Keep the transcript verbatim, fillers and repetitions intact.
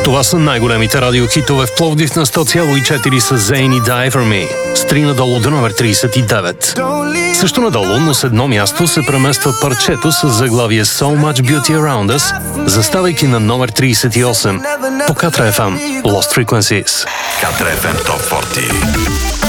Това са най-големите радиохитове в Пловдив на сто цяло и четири с Zayn и Die For Me. С три надолу до номер тридесет и девет. Също надолу, но с едно място се премества парчето с заглавие So Much Beauty Around Us, заставайки на номер тридесет и осем по Катра еф ем Lost Frequencies. Катра еф ем Топ сорок.